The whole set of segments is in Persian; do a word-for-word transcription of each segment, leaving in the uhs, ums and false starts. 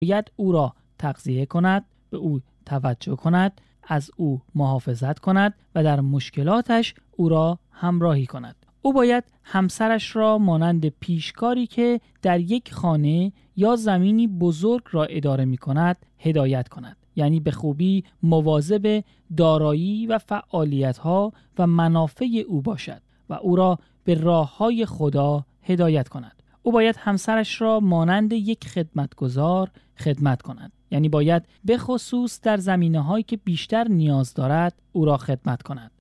باید او را تغذیه کند، به او توجه کند، از او محافظت کند و در مشکلاتش او را همراهی کند. او باید همسرش را مانند پیشکاری که در یک خانه یا زمینی بزرگ را اداره می کند هدایت کند، یعنی به خوبی مواظب دارایی و فعالیت‌ها و منافع او باشد و او را به راه‌های خدا هدایت کند. او باید همسرش را مانند یک خدمتگزار خدمت کند، یعنی باید به خصوص در زمینه‌هایی که بیشتر نیاز دارد او را خدمت کند.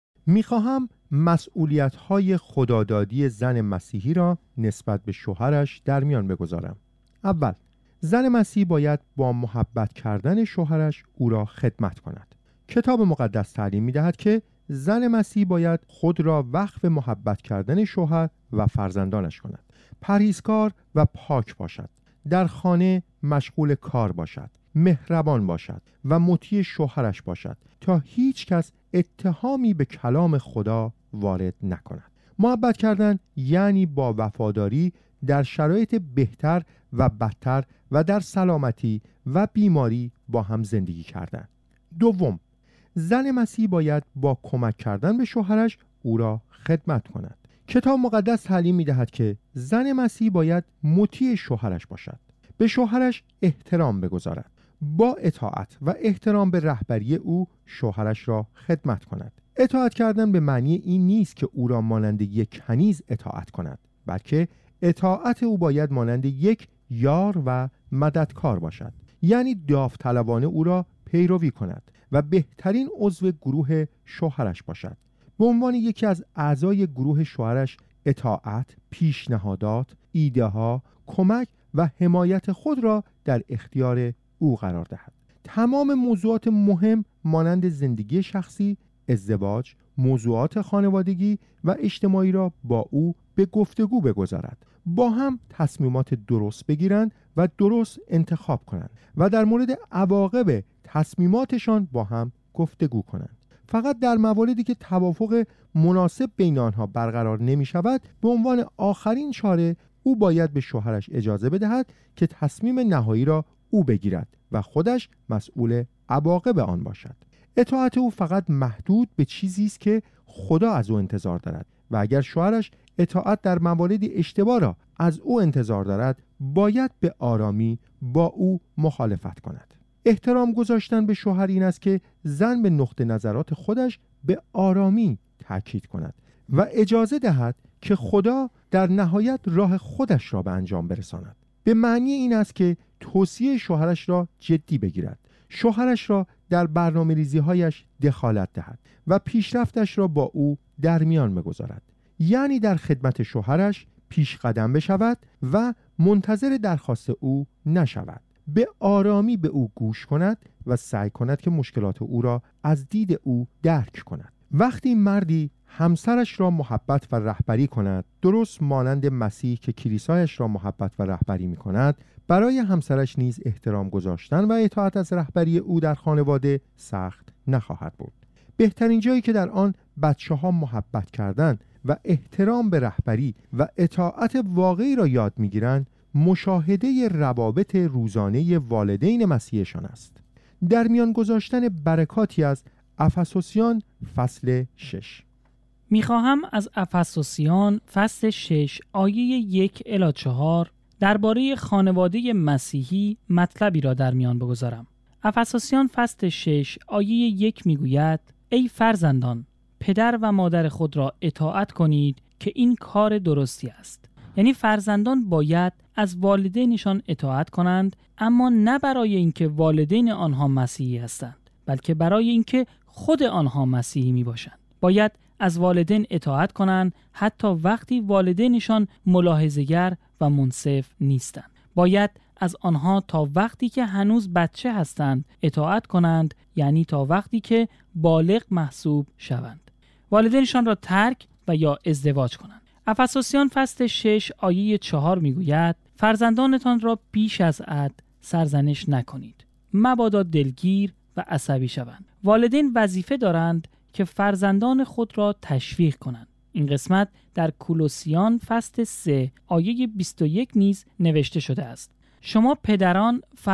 میخواهم مسئولیت‌های خدادادی زن مسیحی را نسبت به شوهرش در میان بگذارم. اول، زن مسیحی باید با محبت کردن شوهرش او را خدمت کند. کتاب مقدس تعلیم می‌دهد که زن مسیحی باید خود را وقف محبت کردن شوهر و فرزندانش کند. پرهیزکار و پاک باشد. در خانه مشغول کار باشد. مهربان باشد و مطیع شوهرش باشد تا هیچ کس اتهامی به کلام خدا وارد نکند. محبت کردن یعنی با وفاداری در شرایط بهتر و بدتر و در سلامتی و بیماری با هم زندگی کردن. دوم، زن مسیحی باید با کمک کردن به شوهرش او را خدمت کند. کتاب مقدس تعلیم می‌دهد که زن مسیحی باید مطیع شوهرش باشد، به شوهرش احترام بگذارد، با اطاعت و احترام به رهبری او شوهرش را خدمت کند. اطاعت کردن به معنی این نیست که او را مانند یک کنیز اطاعت کند، بلکه اطاعت او باید مانند یک یار و مددکار باشد، یعنی داوطلبانه او را پیروی کند و بهترین عضو گروه شوهرش باشد. به عنوان یکی از اعضای گروه شوهرش اطاعت، پیشنهادات، ایده ها، کمک و حمایت خود را در اختیار او قرار دهد. تمام موضوعات مهم مانند زندگی شخصی، ازدواج، موضوعات خانوادگی و اجتماعی را با او به گفتگو بگذارد. با هم تصمیمات درست بگیرند و درست انتخاب کنند و در مورد عواقب تصمیماتشان با هم گفتگو کنند. فقط در مواردی که توافق مناسب بین آنها برقرار نمی شود، به عنوان آخرین چاره او باید به شوهرش اجازه بدهد که تصمیم نهایی را او بگیرد و خودش مسئول عواقب آن باشد. اطاعت او فقط محدود به چیزی است که خدا از او انتظار دارد و اگر شوهرش اطاعت در مواردی اشتباه را از او انتظار دارد، باید به آرامی با او مخالفت کند. احترام گذاشتن به شوهر این است که زن به نقطه نظرات خودش به آرامی تاکید کند و اجازه دهد که خدا در نهایت راه خودش را به انجام برساند. به معنی این است که توصیه شوهرش را جدی بگیرد، شوهرش را در برنامه‌ریزی هایش دخالت دهد و پیشرفتش را با او در میان بگذارد، یعنی در خدمت شوهرش پیش قدم بشود و منتظر درخواست او نشود. به آرامی به او گوش کند و سعی کند که مشکلات او را از دید او درک کند. وقتی مردی همسرش را محبت و رهبری کند، درست مانند مسیح که کلیسایش را محبت و رهبری می کند، برای همسرش نیز احترام گذاشتن و اطاعت از رهبری او در خانواده سخت نخواهد بود. بهترین جایی که در آن بچه ها محبت کردن و احترام به رهبری و اطاعت واقعی را یاد می گیرند، مشاهده روابط روزانه والدین مسیحشان است. در میان گذاشتن برکاتی از افسوسیان فصل شش. میخواهم از افسوسیان فصل شش آیه یک الی چهار درباره خانواده مسیحی مطلبی را در میان بگذارم. افسوسیان فصل شش آیه یک میگوید: ای فرزندان، پدر و مادر خود را اطاعت کنید که این کار درستی است. یعنی فرزندان باید از والدینشان اطاعت کنند، اما نه برای اینکه والدین آنها مسیحی هستند، بلکه برای اینکه خود آنها مسیحی می باشند. باید از والدین اطاعت کنند حتی وقتی والدینشان ملاحظه‌گر و منصف نیستند. باید از آنها تا وقتی که هنوز بچه هستند اطاعت کنند، یعنی تا وقتی که بالغ محسوب شوند. والدینشان را ترک و یا ازدواج کنند. افسوسیان فصل شش آیه چهار میگوید: فرزندانتان را بیش از حد سرزنش نکنید، مبادا دلگیر و عصبی شوند. والدین وظیفه دارند که فرزندان خود را تشویق کنند. این قسمت در کولوسیان فصل سه آیه بیست و یک نیز نوشته شده است: شما پدران